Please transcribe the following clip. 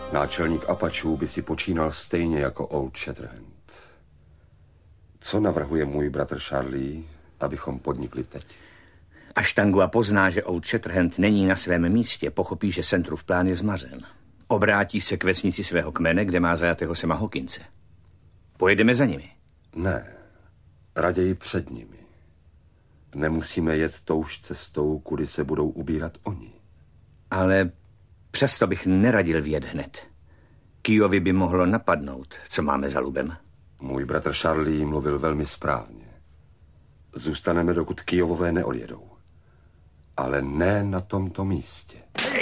Náčelník Apačů by si počínal stejně jako Old Shatterhand. Co navrhuje můj bratr Charlie, abychom podnikli teď? Až Tangua pozná, že Old Shatterhand není na svém místě, pochopí, že Centrův plán je zmařen. Obrátí se k vesnici svého kmene, kde má zajatého Sama Hawkinse. Pojedeme za nimi. Ne, raději před nimi. Nemusíme jet touž cestou, kudy se budou ubírat oni. Ale přesto bych neradil vjet hned. Kijovi by mohlo napadnout, co máme za lubem. Můj bratr Charlie mluvil velmi správně. Zůstaneme, dokud Kijovové neodjedou. Ale ne na tomto místě.